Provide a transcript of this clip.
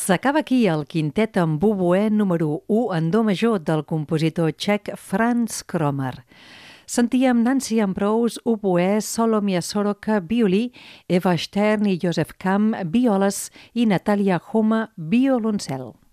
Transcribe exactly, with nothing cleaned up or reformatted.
S'acaba aquí el quintet en oboè número u en do major del compositor txec Franz Kromer. Sentíem Nancy Ambrose, oboè, Solomia Soroka, violí, Eva Stern i Joseph Kamm, violes i Natalia Huma, violoncel.